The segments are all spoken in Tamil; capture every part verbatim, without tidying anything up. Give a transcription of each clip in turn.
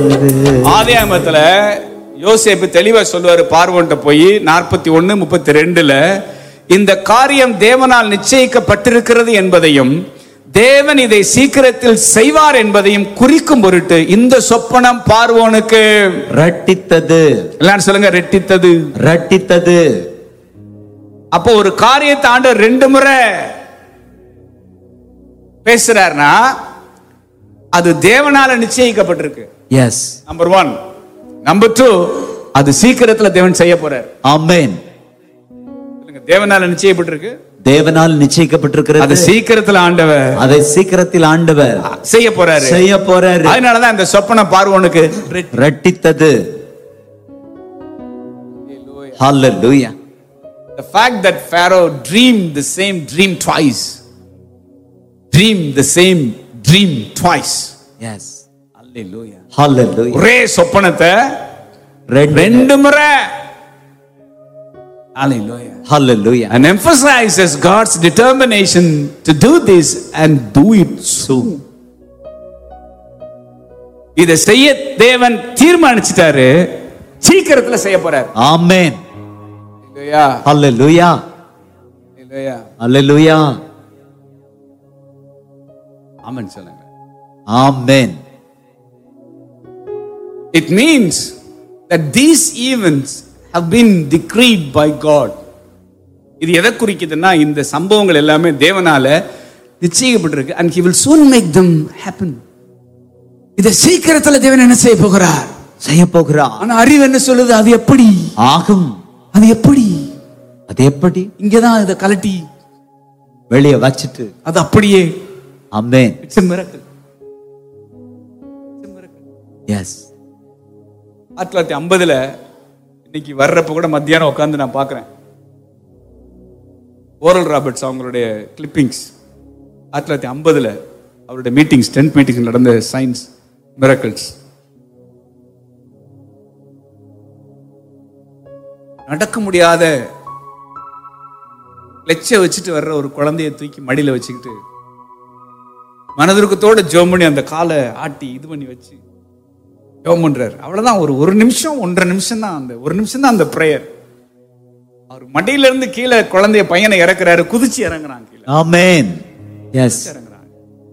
ஆதியாகமத்துல யோசேப்பு தெளிவா சொல்லுவாரு, பார்வோன்ட்ட போய் நாற்பத்தி ஒன்னு முப்பத்தி ரெண்டுல இந்த காரியம் தேவனால் நிச்சயிக்கப்பட்டிருக்கிறது என்பதையும் தேவன் இதை சீக்கிரத்தில் செய்வார் என்பதையும் குறிக்கும் பொருட்டு இந்த சொப்பனம் பார்வோனுக்கு ரட்டித்தது. எல்லாரும் சொல்லுங்க, ரெட்டித்தது, ரட்டித்தது. அப்போ ஒரு காரியத்தை ஆண்டவர் ரெண்டு முறை பேசுறாருன்னா அது தேவனால நிச்சயிக்கப்பட்டிருக்கு. S. Number one. Number two, அது சீக்கிரத்துல தேவன் செய்ய போறார். ஆமென். தேவனால நிச்சயிக்கப்பட்டிருக்கு, தேவனால் நிச்சயிக்கப்பட்டிருக்கிறது. அது சீக்கிரத்தில் ஆண்டவர், அதை சீக்கிரத்தில் ஆண்டவர் செய்ய போறாரு, செய்ய போறாரு. அதனாலதான் இந்த சொப்பனம் பார்வோனுக்கு ரட்டித்தது. Hallelujah. The fact that Pharaoh dreamed the same dream twice, dreamed the same dream twice. Yes. Hallelujah. Hallelujah. ஒரே சொப்பனத்தை ரெண்டு முறை. Hallelujah. Hallelujah. And emphasizes God's determination to do this and do it soon. இதை செய்ய தேவன் தீர்மானிச்சிட்டாரு, சீக்கிரத்துல செய்ய போறார். ஆமென். ஹalleluya. Hallelujah. ஹalleluya. Hallelujah. ஆமென் சொல்லுங்க. ஆமென். It means that these events have been decreed by God. இது எதை குறிக்குதுன்னா இந்த சம்பவங்கள் எல்லாமே தேவனால நிச்சயிக்கப்பட்டிருக்கு. And he will soon make them happen. இதை சீக்கிரத்துல தேவன் என்ன செய்ய போகிறார்? செய்ய போகிறார். ஆனா அறிவு என்ன சொல்லுது? அது எப்படி ஆகும்? அது எப்படி? அது எப்படி? இங்கதான் இதை கலட்டி வெளியே வச்சிட்டு அது அப்படியே. ஆமென். It's a miracle. It's a miracle. Yes. ஆயிரத்தி தொள்ளாயிரத்தி ஐம்பதுல இன்னைக்கு வர்றப்ப கூட மத்தியானம் உட்காந்து நான் பார்க்கிறேன் ஓரல் ராபர்ட்ஸ் அவங்களுடைய கிளிப்பிங்ஸ். ஆயிரத்தி தொள்ளாயிரத்தி ஐம்பதுல அவருடைய மீட்டிங்ஸ், டென்த் மீட்டிங்ஸ் நடந்த சயின்ஸ் மிரக்கிள்ஸ். நடக்க முடியாத லெச்ச வச்சுட்டு வர்ற ஒரு குழந்தைய தூக்கி மடியில வச்சுக்கிட்டு மனதுருக்கத்தோட ஜெபம் பண்ணி அந்த காலை ஆட்டி இது பண்ணி வச்சு ஜெபம் பண்றாரு. அவ்வளவுதான். ஒரு ஒரு நிமிஷம் ஒன்றரை நிமிஷம் தான், அந்த ஒரு நிமிஷம் தான் அந்த பிரேயர். அவர் மடியில இருந்து கீழே குழந்தைய பையனை இறக்குறாரு, குதிச்சு இறங்குறாங்க கீழே. ஆமென். எஸ். இறங்குறாங்க.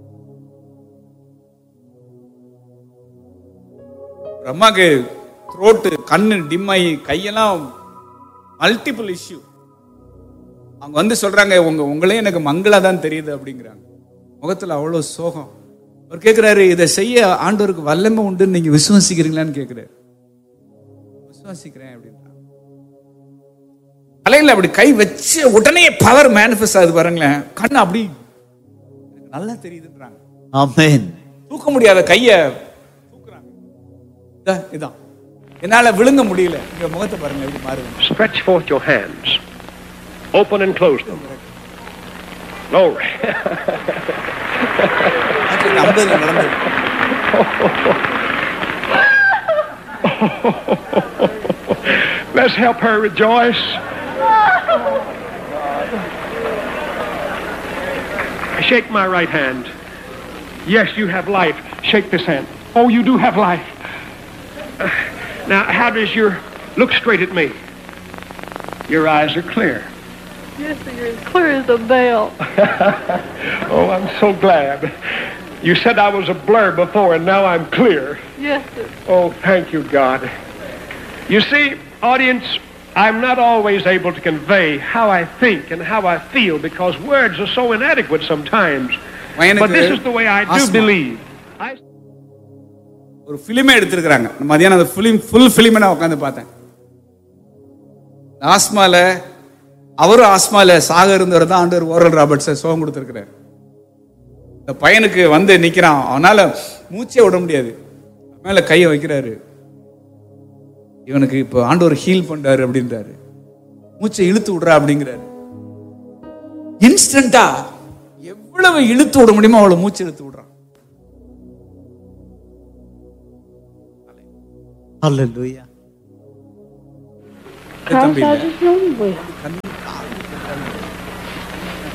அம்மாக்கு த்ரோட்டு, கண்ணு டிம்மாயி, கையெல்லாம் மல்டிபிள் இஷ்யூ. அவங்க வந்து சொல்றாங்க, உங்க உங்களே எனக்கு மங்களா தான் தெரியுது அப்படிங்கிறாங்க. முகத்துல அவ்வளவு சோகம். அவர் கேட்கிறாரு, இதை செய்ய ஆண்டவருக்கு வல்லமை உண்டு நீங்க விசுவாசிக்கிறீங்களான்னு கேட்கிறாரு. விசுவாசிக்கிறேன் அப்படின்றாங்க. தலையில அப்படி கை வச்சு உடனே பவர் மேனிஃபெஸ்ட் ஆகுது பாருங்களேன். கண்ணு அப்படி நல்லா தெரியுதுன்றாங்க. ஆமென். தூக்க முடியாத கைய தூக்குறாங்க. இதான் என்னால விழுங்க முடியல. இந்த முகத்தை பாருங்க எப்படி பாருங்க. Stretch forth your hands. Open and close them. Glory. Let's help her rejoice. Shake my right hand. Yes, you have life. Shake this hand. Oh, you do have life. Uh, now, how does your... Look straight at me. Your eyes are clear. Yes, sir, you're as clear as a bell. Oh, I'm so glad. You said I was a blur before, and now I'm clear. Yes, sir. Oh, thank you, God. You see, audience, I'm not always able to convey how I think and how I feel because words are so inadequate sometimes. But this is the way I do believe. I... ஒரு ஃபிலிமே எடுத்திருக்கிறாங்க. மதியானம் அந்த ஃபிலிம் ஃபுல் ஃபிலிமை நான் உட்காந்து பார்த்தேன். ஆஸ்மால அவரும் ஆஸ்மால சாக இருந்தவர் தான் ஆண்டவர் ஓரல் ராபர்ட்ஸை சோகம் கொடுத்துருக்கிறார். இந்த பையனுக்கு வந்து நிக்கிறான், அவனால மூச்சே விட முடியாது, மேல கையை வைக்கிறாரு. இவனுக்கு இப்போ ஆண்டவர் ஹீல் பண்றாரு அப்படின்றாரு. மூச்சை இழுத்து விடுறா அப்படிங்கிறாரு. இன்ஸ்டன்டா எவ்வளவு இழுத்து விட முடியுமோ அவ்வளவு மூச்சு இழுத்து விடுறான். Hallelujah.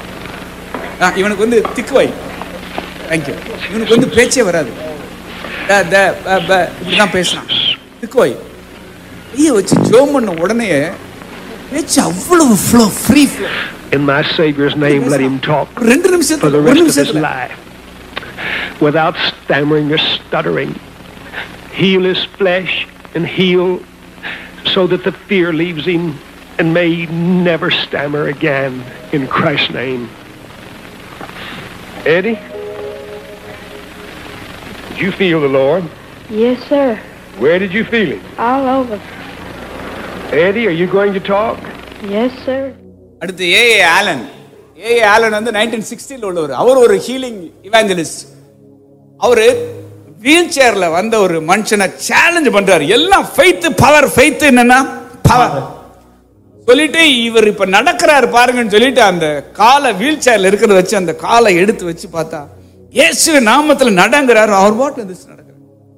இவனுக்கு வந்து திக்குவாய். தேங்க்யூ. இவனுக்கு வந்து பேச்சே வராது. இப்படிதான் பேசினான். இதுக்கோய் கையை வச்சு ஜோம் பண்ண உடனே பேச்சு அவ்வளவு flow, free flow. In my Savior's name, let him talk ரெண்டு for the நிமிஷத்துல ஒரு rest of his நிமிஷத்துல life without stammering or stuttering. Heal his flesh and heal so that the fear leaves him and may he never stammer again in Christ's name. Eddie, did you feel the Lord? Yes, sir. Where did you feel him? All over. Eddie, are you going to talk? Yes, sir. அடுத்து ஏ ஏ ஆலன். ஏ ஏ ஆலன் வந்து நைன்டீன் சிக்ஸ்டில உள்ளவர். அவர் ஒரு ஹீலிங் இவாஞ்சலிஸ்ட். அவரு வீல் சேர்ல வந்த ஒரு மனுஷனை சேலஞ்ச் பண்றாரு. எல்லாம் ஃபெய்த் பவர், ஃபெய்த் என்னன்னா பவர் சொல்லிட்டு இவர் இப்ப நடக்கிறாரு பாருங்கன்னு சொல்லிட்டு அந்த காலை வீல் சேர்ல இருக்கிறத வச்சு அந்த காலை எடுத்து வச்சு பார்த்தா இயேசு நாமத்துல நடங்கிறாரு. அவர் பாட்டு நடக்கிறார்.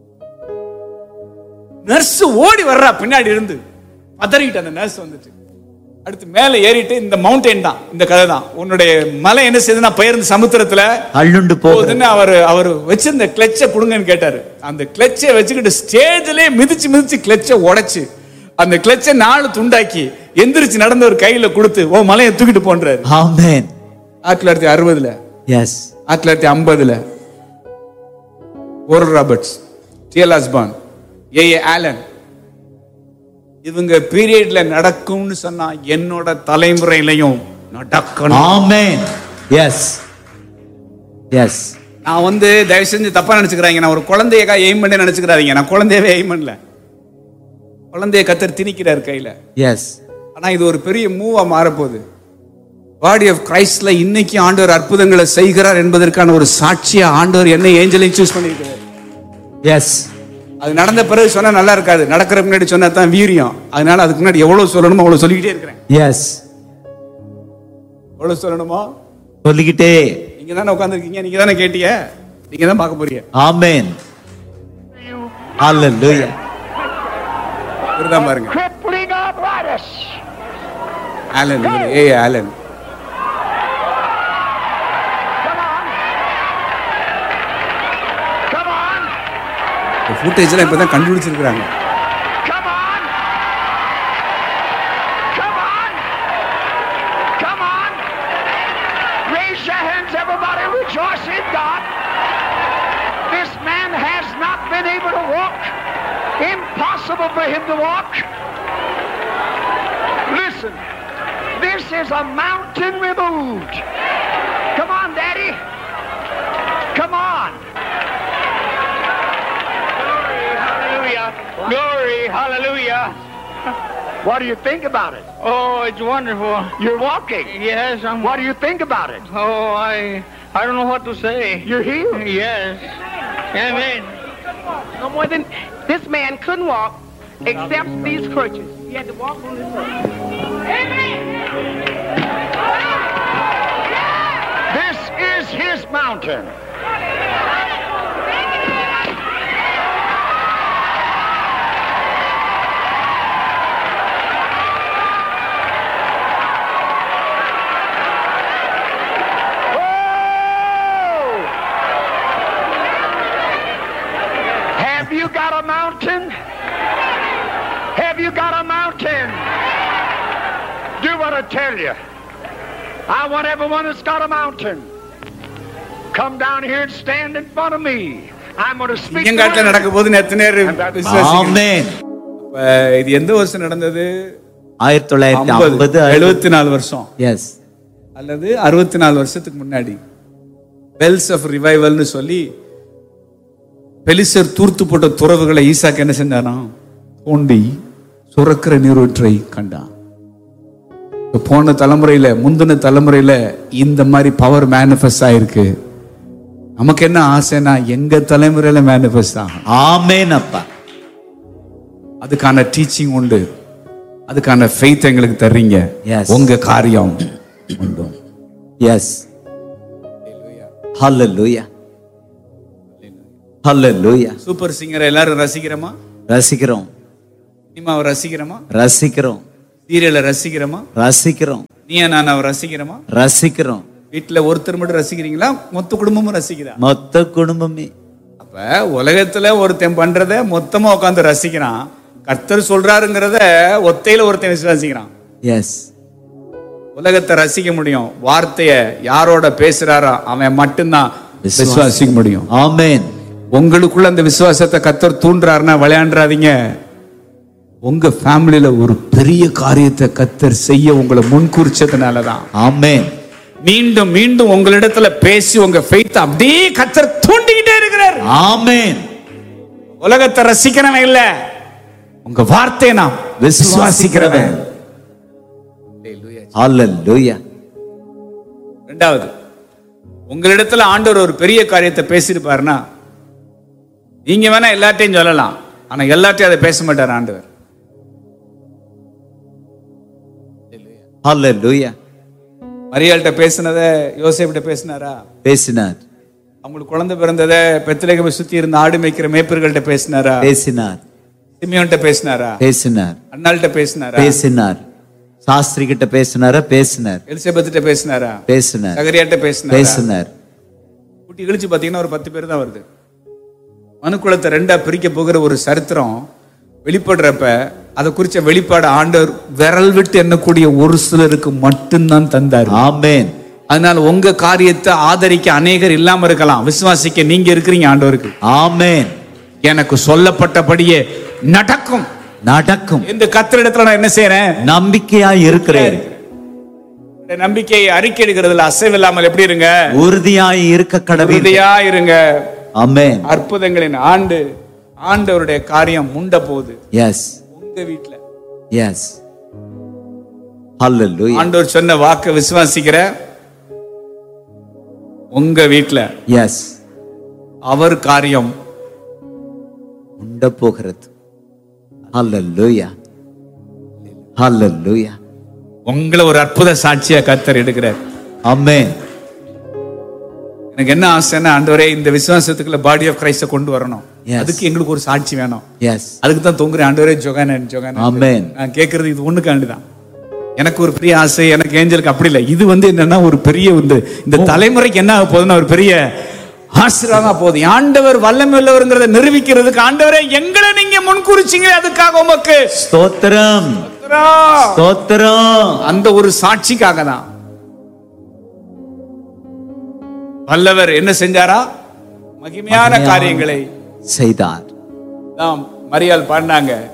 நர்ஸ் ஓடி வர்றா பின்னாடி இருந்து, பதறிட்டு அந்த நர்ஸ் வந்துட்டு அடுத்து மேல ஏறிட்டு இந்த மவுண்டைன் தான், இந்த கதை தான். உன்னுடைய மலை என்ன செய்யுதுன்னா பெயர்ந்து சமுத்திரத்துல அள்ளுண்டு போகுதுன்னு அவர் அவர் வச்சிருந்த கிளச்சை கொடுங்கன்னு கேட்டாரு. அந்த கிளச்சை வச்சுக்கிட்டு ஸ்டேஜ்லயே மிதிச்சு மிதிச்சு கிளச்சை உடைச்சு அந்த கிளச்சை நாலு துண்டாக்கி எந்திரிச்சு நடந்த ஒரு கையில கொடுத்து ஓ மலையை தூக்கிட்டு போன்றாரு. ஆமென். ஆயிரத்தி தொள்ளாயிரத்தி அறுபதுல எஸ் ஆயிரத்தி தொள்ளாயிரத்தி ஐம்பதுல ஓரல் ராபர்ட்ஸ், டிஎல் ஆஸ்பான், ஏ ஏ ஆலன் இவங்க பீரியட்ல நடக்கும்னு சொன்னா என்னோட தலைமுறையிலையும் நடக்கணும். ஆமென். S S. நான் வந்து தயவு செஞ்சு தப்பா நினைச்சுக்கிறாங்க. நான் ஒரு குழந்தையக்கா எய்ம் பண்ணி நினைச்சுக்கிறாங்க. நான் குழந்தையவே எய்ம் பண்ணல. குழந்தைய கத்தர் திணிக்கிறார் கையில. எஸ். ஆனா இது ஒரு பெரிய மூவா மாறப்போகுது. பாடி ஆஃப் கிரைஸ்ட்ல இன்னைக்கு ஆண்டவர் அற்புதங்களை செய்கிறார் என்பதற்கான ஒரு சாட்சியா ஆண்டவர் என்ன ஏஞ்சலையும் சூஸ் பண்ணியிருக்கிறார். எஸ். அது நடந்த பிறகு சொன்னா நல்லா இருக்காது, நடக்கிற முன்னாடி சொன்னா தான் வீரியம். அதனால அதுக்கு முன்னாடி எவ்வளவு சொல்லணுமோ அவ்வளவு சொல்லிக்கிட்டே இருக்கிறேன். எஸ். எவ்வளவு சொல்லணுமோ சொல்லிக்கிட்டே. நீங்க தானே உட்கார்ந்திருக்கீங்க, நீங்க தானே கேட்டீங்க, நீங்க தான் பார்க்க போறீங்க. ஆமென். ஹalleluya. இதுதான் பாருங்க. Crippling arthritis. Alan, A Alan. Come on. இந்த ஃபுட்டேஜ் எல்லாம் இப்பதான் கண்டுபிடிச்சிருக்காங்க. Come on. Come on. Come on. Raise your hands, everybody. Rejoice in God. This man has not been able to walk. Impossible for him to walk. Listen. This is a mountain removed. Come on, Daddy. Come on. Hallelujah. Glory, hallelujah. What do you think about it? Oh, it's wonderful. You're walking. Yes, I'm. What do you think about it? Oh, I, I don't know what to say. You're healed. Yes. Amen. No more than this man couldn't walk except these crutches. He had to walk on his own. This is his mountain. Have you got a mountain? Have you got a mountain? Do what I tell you. I want everyone that's got a mountain come down here and stand in front of me. I'm going to speak. இங்கங்காட்ல நடக்க போது எத்தனை பேர் விசுவாசிக்கிறீங்க? ஆமென். இது எந்த வருஷம் நடந்தது? ஆயிரத்தி தொள்ளாயிரத்தி ஐம்பது எழுபத்தி நாலு வருஷம். எஸ். அல்லது அறுபத்தி நாலு வருஷத்துக்கு முன்னாடி பெல்ஸ் ஆஃப் ரிவைவல்னு சொல்லி பெலிசர் தூர்த்து போட்ட துறவுகளை ஈசாக்கு என்ன செஞ்சானா தோண்டி சுரக்கிற நீரூற்றை கண்டான். போன தலைமுறையில முந்தின தலைமுறையில இந்த மாதிரி பவர் மேனிஃபெஸ்ட் ஆயிருக்கு. நமக்கு என்ன ஆசைனா எங்க தலைமுறையில மேனிஃபெஸ்ட் ஆகும். ஆமென் அப்பா. அதுக்கான டீச்சிங் உண்டு, அதுக்கான ஃபெய்த் எங்களுக்கு தர்றீங்க. Yes. உங்க காரியம் உண்டு. எஸ். ஹalleluya. ஹalleluya. சூப்பர் சிங்கரை எல்லாரும் ரசிக்கிறோமா? ரசிக்கிறோம். சினிமாவை ரசிக்கிறோமா? ரசிக்கிறோம். சீரியலை ரசிக்கிறோமா? ரசிக்கிறோம். நீயா நான் ரசிக்கிறோமா? ரசிக்கிறோம். வீட்டுல ஒருத்தர் மட்டும் ரசிக்கிறீங்களா? மொத்த குடும்பமும் ரசிக்கிறா? மொத்த குடும்பமே. அப்ப அப்ப உலகத்துல ஒருத்தன் பண்றத மொத்தமா உட்கார்ந்து ரசிக்கிறான். கர்த்தர் சொல்றாருங்கிறத ஒத்தையில ஒருத்தன் விசுவாசிக்கிறான். எஸ். உலகத்தை ரசிக்க முடியும், வார்த்தைய யாரோட பேசுறாரோ அவன் மட்டும்தான் விசுவாசிக்க முடியும். ஆமென். உங்களுக்குள்ள அந்த விசுவாசத்தை கர்த்தர் தூண்டுறாருன்னா விளையாண்டுறாதீங்க. உங்க ஃபேமிலியில ஒரு பெரிய காரியத்தை கர்த்தர் செய்ய உங்களை முன்குறிச்சதுனாலதான். ஆமென். மீண்டும் மீண்டும் உங்களிடத்துல பேசி உங்க ஃபெய்த் அப்படியே கர்த்தர் தூண்டிக்கிட்டே இருக்கிறார். ஆமென். உலகத்தை ரசிக்கிறவன் இல்ல, உங்க வார்த்தையை நான் விசுவாசிக்கிறவன். ஹல்லேலூயா. ரெண்டாவது, உங்களிடத்துல ஆண்டவர் ஒரு பெரிய காரியத்தை பேசியிருப்பாருன்னா நீங்க வேணா எல்லாத்தையும் சொல்லலாம், ஆனா எல்லாத்தையும் அதை பேச மாட்டார் ஆண்டவர். ஹல்லேலூயா. மரியாள்கிட்ட பேசினத யோசேப்கிட்ட பேசினாரா? பேசினார். அவங்களுக்கு குழந்தை பிறந்ததை பெத்லகேமை சுத்தி இருந்த ஆடு மேய்க்கிற மேய்ப்பர்கள்ட்ட பேசினாரா? பேசினார். சிமியோன்ட்ட பேசினாரா? பேசினார். அண்ணாள்கிட்ட பேசினாரா? பேசினார். சாஸ்திரி கிட்ட பேசினாரா? பேசினார். எலிசபெத்திட்ட பேசினாரா? பேசினார். சகரியாட்ட பேசினாரா? பேசினார். கூட்டி இழிச்சு பாத்தீங்கன்னா ஒரு பத்து பேர் தான் வருது. மனுக்குலத்தை ரெண்டா பிரிக்க போகிற ஒரு சரித்திரம் வெளிப்படுறப்ப அதை குறிச்ச வெளிப்பாடு ஆண்டவர் விரல் விட்டு எண்ணக்கூடிய ஒரு சிலருக்கு மட்டும்தான் தந்தார். ஆமென். அதனால உங்க காரியத்தை ஆதரிக்க அநேகர் இல்லாம இருக்கலாம், விசுவாசிக்க நீங்க இருக்கிறீங்க ஆண்டவருக்கு. ஆமென். எனக்கு சொல்லப்பட்டபடியே நடக்கும் நடக்கும். இந்த கர்த்தரிடத்துல நான் என்ன செய்யறேன்? நம்பிக்கையாய் இருக்கிறேன். நம்பிக்கையை அறிக்கையிடுகிறதுல அசைவில்லாமல் எப்படி இருங்க? உறுதியாய் இருக்க கடவுள். உறுதியா இருங்க. ஆமென். அற்புதங்களின் ஆண்டு ஆண்டவருடைய காரியம் முண்ட போகுது. எஸ். உங்க வீட்டுல. எஸ். ஹல்லேலூயா. ஆண்டவர் சொன்ன வாக்கை விசுவாசிக்கிற உங்க வீட்டுல எஸ் அவர் காரியம் உண்ட போகிறது. ஹல்லேலூயா. ஹல்லேலூயா. உங்களை ஒரு அற்புத சாட்சியா கர்த்தர் எடுக்கிறார். ஆமென். எனக்கு என்ன ஆசைன்னா, ஆண்டவரே இந்த விசுவாசத்துக்குள்ள பாடி ஆஃப் கிரைஸ்ட கொண்டு வரணும். அதுக்கு எங்களுக்கு ஒரு சாட்சி வேணும். எஸ். அதுக்கு தான் தொங்குறேன். ஆண்டவரே ஜோகானன் ஜோகானன். ஆமென். நான் கேட்கறது இது ஒண்ணுக்காண்டி தான். எனக்கு ஒரு பெரிய ஆசை, எனக்கு ஏஞ்சலுக்கு அப்படி இல்லை. இது வந்து என்னன்னா ஒரு பெரிய இந்த இந்த தலைமுறைக்கு என்ன ஆக போகுதுன்னா ஒரு பெரிய ஆசீர்வாதமா போகுது. ஆண்டவர் வல்லமை உள்ளவர்ங்கிறத நிரூபிக்கிறதுக்கு ஆண்டவரே எங்களை நீங்க முன்குறிச்சிங்க, அதுக்காக உமக்கு ஸ்தோத்திரம். ஸ்தோத்திரம். அந்த ஒரு சாட்சிக்காக தான் வல்லவர் என்ன செஞ்சாரா? மகிமையான காரியங்களை செய்தார். மரியாள் பாடினாங்க.